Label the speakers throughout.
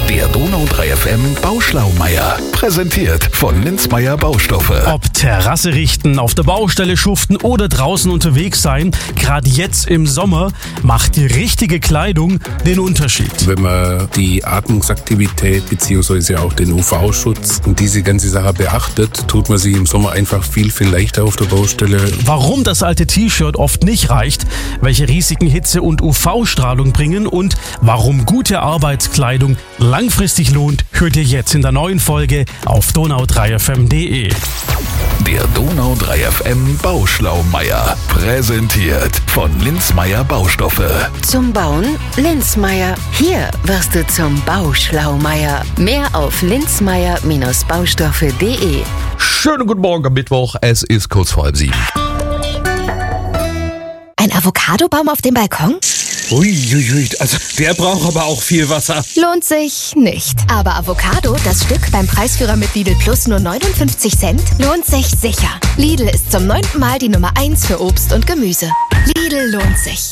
Speaker 1: Der Donau 3 FM Bauschlaumeier. Präsentiert von Linzmeier Baustoffe.
Speaker 2: Ob Terrasse richten, auf der Baustelle schuften oder draußen unterwegs sein, gerade jetzt im Sommer macht die richtige Kleidung den Unterschied.
Speaker 3: Wenn man die Atmungsaktivität bzw. auch den UV-Schutz und diese ganze Sache beachtet, tut man sich im Sommer einfach viel leichter auf der Baustelle.
Speaker 2: Warum das alte T-Shirt oft nicht reicht, welche Risiken Hitze und UV-Strahlung bringen und warum gute Arbeitskleidung langfristig lohnt, hört ihr jetzt in der neuen Folge auf donau3fm.de.
Speaker 1: Der Donau 3 FM Bauschlaumeier. Präsentiert von Linzmeier Baustoffe.
Speaker 4: Zum Bauen Linzmeier. Hier wirst du zum Bauschlaumeier. Mehr auf linzmeier-baustoffe.de.
Speaker 5: Schönen guten Morgen am Mittwoch, es ist kurz vor 6:30.
Speaker 6: Ein Avocadobaum auf dem Balkon?
Speaker 7: Uiuiui, also der braucht aber auch viel Wasser.
Speaker 6: Lohnt sich nicht. Aber Avocado, das Stück beim Preisführer mit Lidl Plus nur 59 Cent, lohnt sich sicher. Lidl ist zum 9. Mal die Nummer 1 für Obst und Gemüse. Lidl lohnt sich.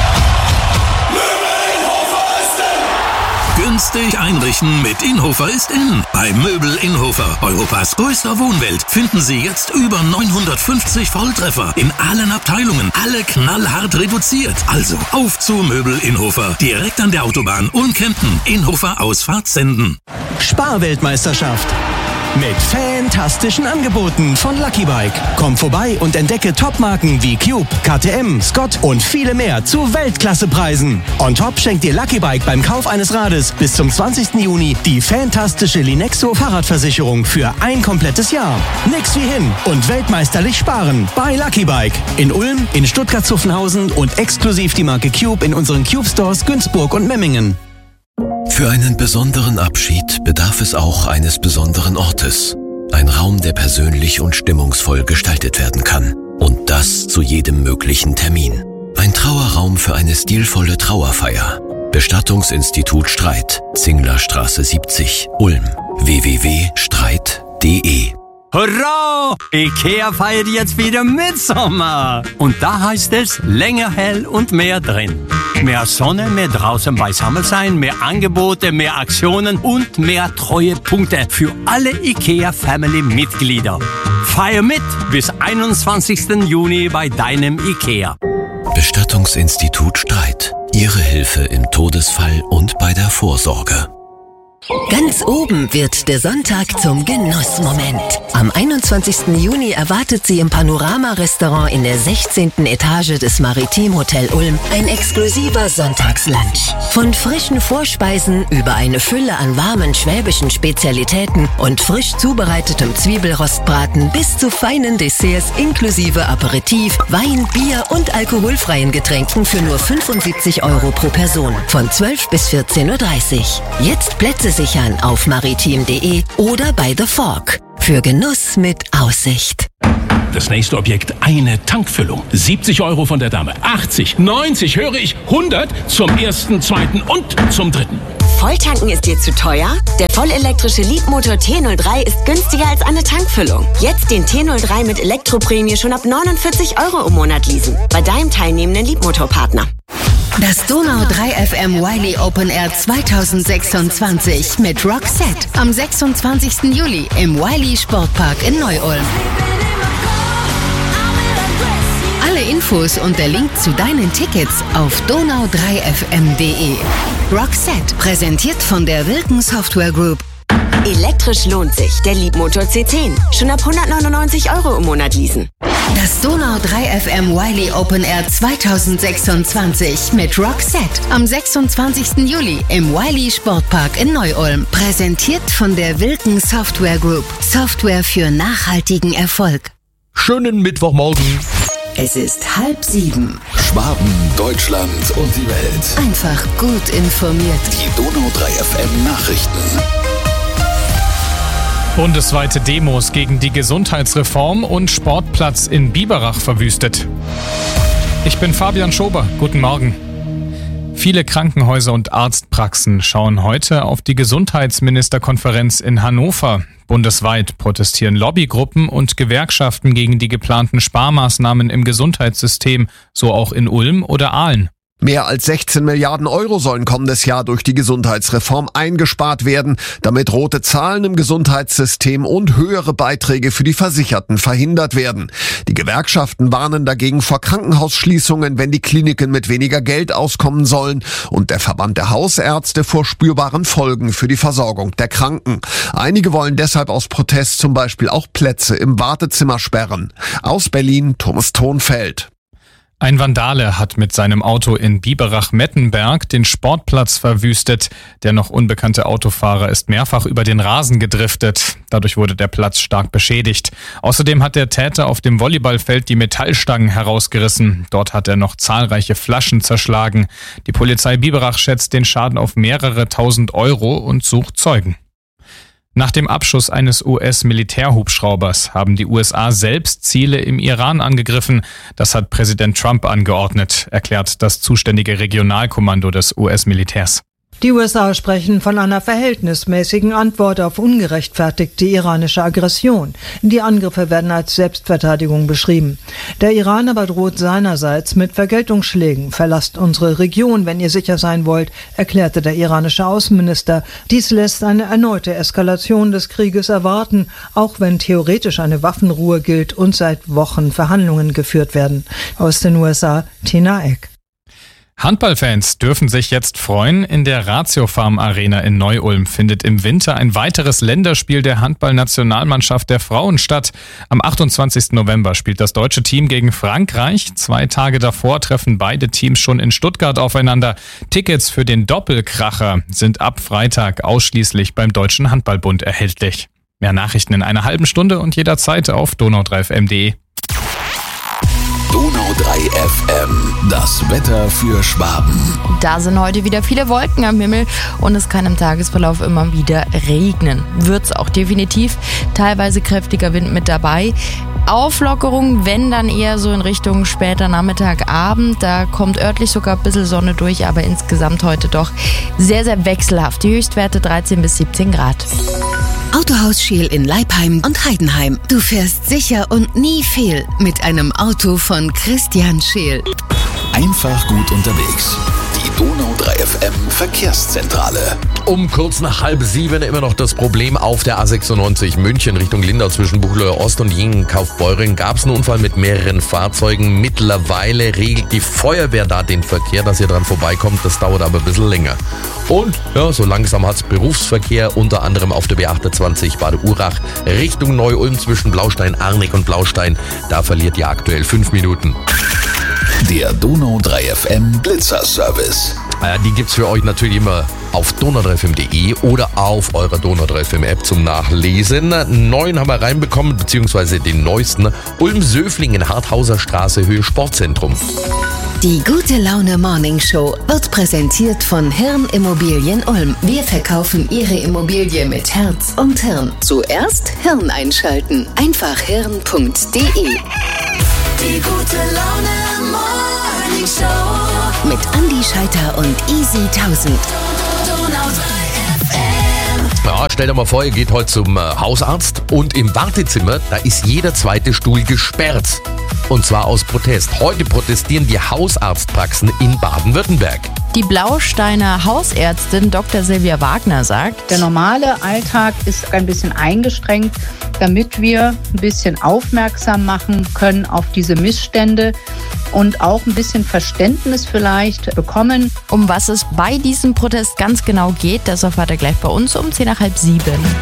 Speaker 8: Günstig einrichten mit Inhofer ist in. Bei Möbel Inhofer, Europas größter Wohnwelt, finden Sie jetzt über 950 Volltreffer in allen Abteilungen, alle knallhart reduziert. Also auf zu Möbel Inhofer, direkt an der Autobahn und Kempten. Inhofer Ausfahrt Senden.
Speaker 9: Sparweltmeisterschaft. Mit fantastischen Angeboten von Lucky Bike. Komm vorbei und entdecke Topmarken wie Cube, KTM, Scott und viele mehr zu Weltklassepreisen. On top schenkt dir Lucky Bike beim Kauf eines Rades bis zum 20. Juni die fantastische Linexo Fahrradversicherung für ein komplettes Jahr. Nix wie hin und weltmeisterlich sparen bei Lucky Bike. In Ulm, in Stuttgart-Zuffenhausen und exklusiv die Marke Cube in unseren Cube Stores Günzburg und Memmingen.
Speaker 10: Für einen besonderen Abschied bedarf es auch eines besonderen Ortes. Ein Raum, der persönlich und stimmungsvoll gestaltet werden kann. Und das zu jedem möglichen Termin. Ein Trauerraum für eine stilvolle Trauerfeier. Bestattungsinstitut Streit, Zinglerstraße 70, Ulm. www.streit.de.
Speaker 11: Hurra! Ikea feiert jetzt wieder Mitsommer. Und da heißt es länger hell und mehr drin. Mehr Sonne, mehr draußen beisammen sein, mehr Angebote, mehr Aktionen und mehr Treuepunkte für alle Ikea-Family-Mitglieder. Feier mit bis 21. Juni bei deinem Ikea.
Speaker 10: Bestattungsinstitut Streit. Ihre Hilfe im Todesfall und bei der Vorsorge.
Speaker 4: Ganz oben wird der Sonntag zum Genussmoment. Am 21. Juni erwartet Sie im Panorama-Restaurant in der 16. Etage des Maritim Hotel Ulm ein exklusiver Sonntagslunch. Von frischen Vorspeisen über eine Fülle an warmen schwäbischen Spezialitäten und frisch zubereitetem Zwiebelrostbraten bis zu feinen Desserts inklusive Aperitif, Wein, Bier und alkoholfreien Getränken für nur 75 € pro Person. Von 12 bis 14:30 Uhr. Jetzt Plätze sichern auf maritim.de oder bei The Fork. Für Genuss mit Aussicht.
Speaker 12: Das nächste Objekt, eine Tankfüllung. 70 € von der Dame. 80, 90, höre ich, 100 zum ersten, zweiten und zum dritten.
Speaker 13: Volltanken ist dir zu teuer? Der vollelektrische Leadmotor T03 ist günstiger als eine Tankfüllung. Jetzt den T03 mit Elektroprämie schon ab 49 € im Monat leasen. Bei deinem teilnehmenden Leadmotorpartner.
Speaker 4: Das Donau 3 FM Wiley Open Air 2026 mit Roxette am 26. Juli im Wiley Sportpark in Neu-Ulm. Alle Infos und der Link zu deinen Tickets auf donau3fm.de. Roxette, präsentiert von der Wilken Software Group.
Speaker 13: Elektrisch lohnt sich. Der Leadmotor C10. Schon ab 199 € im Monat leasen.
Speaker 4: Das Donau 3 FM Wiley Open Air 2026 mit Roxette am 26. Juli im Wiley Sportpark in Neu-Ulm. Präsentiert von der Wilken Software Group. Software für nachhaltigen Erfolg.
Speaker 5: Schönen Mittwochmorgen.
Speaker 4: Es ist 6:30.
Speaker 1: Schwaben, Deutschland und die Welt.
Speaker 4: Einfach gut informiert.
Speaker 1: Die Donau 3 FM Nachrichten.
Speaker 14: Bundesweite Demos gegen die Gesundheitsreform und Sportplatz in Biberach verwüstet. Ich bin Fabian Schober. Guten Morgen. Viele Krankenhäuser und Arztpraxen schauen heute auf die Gesundheitsministerkonferenz in Hannover. Bundesweit protestieren Lobbygruppen und Gewerkschaften gegen die geplanten Sparmaßnahmen im Gesundheitssystem, so auch in Ulm oder Aalen.
Speaker 15: Mehr als 16 Milliarden Euro sollen kommendes Jahr durch die Gesundheitsreform eingespart werden, damit rote Zahlen im Gesundheitssystem und höhere Beiträge für die Versicherten verhindert werden. Die Gewerkschaften warnen dagegen vor Krankenhausschließungen, wenn die Kliniken mit weniger Geld auskommen sollen, und der Verband der Hausärzte vor spürbaren Folgen für die Versorgung der Kranken. Einige wollen deshalb aus Protest zum Beispiel auch Plätze im Wartezimmer sperren. Aus Berlin, Thomas Thonfeld.
Speaker 14: Ein Vandale hat mit seinem Auto in Biberach-Mettenberg den Sportplatz verwüstet. Der noch unbekannte Autofahrer ist mehrfach über den Rasen gedriftet. Dadurch wurde der Platz stark beschädigt. Außerdem hat der Täter auf dem Volleyballfeld die Metallstangen herausgerissen. Dort hat er noch zahlreiche Flaschen zerschlagen. Die Polizei Biberach schätzt den Schaden auf mehrere tausend Euro und sucht Zeugen. Nach dem Abschuss eines US-Militärhubschraubers haben die USA selbst Ziele im Iran angegriffen. Das hat Präsident Trump angeordnet, erklärt das zuständige Regionalkommando des US-Militärs.
Speaker 16: Die USA sprechen von einer verhältnismäßigen Antwort auf ungerechtfertigte iranische Aggression. Die Angriffe werden als Selbstverteidigung beschrieben. Der Iran aber droht seinerseits mit Vergeltungsschlägen. Verlasst unsere Region, wenn ihr sicher sein wollt, erklärte der iranische Außenminister. Dies lässt eine erneute Eskalation des Krieges erwarten, auch wenn theoretisch eine Waffenruhe gilt und seit Wochen Verhandlungen geführt werden. Aus den USA, Tina Eck.
Speaker 14: Handballfans dürfen sich jetzt freuen. In der Ratiofarm Arena in Neu-Ulm findet im Winter ein weiteres Länderspiel der Handballnationalmannschaft der Frauen statt. Am 28. November spielt das deutsche Team gegen Frankreich. 2 Tage davor treffen beide Teams schon in Stuttgart aufeinander. Tickets für den Doppelkracher sind ab Freitag ausschließlich beim Deutschen Handballbund erhältlich. Mehr Nachrichten in einer halben Stunde und jederzeit auf donau3fm.de.
Speaker 1: Donau 3 FM, das Wetter für Schwaben.
Speaker 17: Da sind heute wieder viele Wolken am Himmel und es kann im Tagesverlauf immer wieder regnen. Wird's auch definitiv. Teilweise kräftiger Wind mit dabei. Auflockerung, wenn dann eher so in Richtung später Nachmittag, Abend. Da kommt örtlich sogar ein bisschen Sonne durch, aber insgesamt heute doch sehr, sehr wechselhaft. Die Höchstwerte 13 bis 17 Grad.
Speaker 4: Autohaus Scheel in Leipheim und Heidenheim. Du fährst sicher und nie fehl mit einem Auto von Christian Scheel.
Speaker 1: Einfach gut unterwegs. Die Donau 3 FM Verkehrszentrale.
Speaker 5: Um kurz nach 6:30 immer noch das Problem auf der A96 München Richtung Lindau zwischen Buchloe Ost und Jingen-Kaufbeuren. Gab es einen Unfall mit mehreren Fahrzeugen. Mittlerweile regelt die Feuerwehr da den Verkehr, dass ihr dran vorbeikommt. Das dauert aber ein bisschen länger. Und ja, so langsam hat es Berufsverkehr, unter anderem auf der B28 Bad Urach Richtung Neu-Ulm zwischen Blaustein-Arnig und Blaustein. Da verliert ihr aktuell 5 Minuten.
Speaker 1: Der Donau 3 FM Blitzer-Service.
Speaker 5: Die gibt's für euch natürlich immer auf donau3fm.de oder auf eurer Donau 3 FM App zum Nachlesen. 9 haben wir reinbekommen, beziehungsweise den neuesten. Ulm-Söflingen, Harthauser Straße, Höhe Sportzentrum.
Speaker 4: Die Gute Laune Morning Show wird präsentiert von Hirn Immobilien Ulm. Wir verkaufen Ihre Immobilie mit Herz und Hirn. Zuerst Hirn einschalten. Einfach hirn.de.
Speaker 18: Die Gute Laune Morning Show
Speaker 4: mit Andi Scheiter und Easy 1000.
Speaker 5: Ja, stell dir mal vor, ihr geht heute zum Hausarzt und im Wartezimmer, da ist jeder zweite Stuhl gesperrt. Und zwar aus Protest. Heute protestieren die Hausarztpraxen in Baden-Württemberg.
Speaker 17: Die Blausteiner Hausärztin Dr. Silvia Wagner sagt,
Speaker 19: der normale Alltag ist ein bisschen eingeschränkt, damit wir ein bisschen aufmerksam machen können auf diese Missstände und auch ein bisschen Verständnis vielleicht bekommen.
Speaker 17: Um was es bei diesem Protest ganz genau geht, das erfahrt ihr gleich bei uns um 6:10.